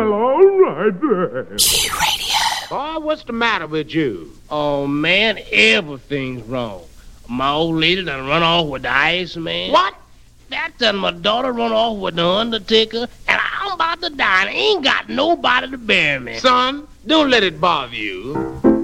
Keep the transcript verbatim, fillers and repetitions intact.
Well, all right then. Q-Radio. Boy, what's the matter with you? Oh, man, everything's wrong. My old lady done run off with the Iceman. What? That done my daughter run off with the Undertaker, and I'm about to die and ain't got nobody to bury me. Son, don't let it bother you.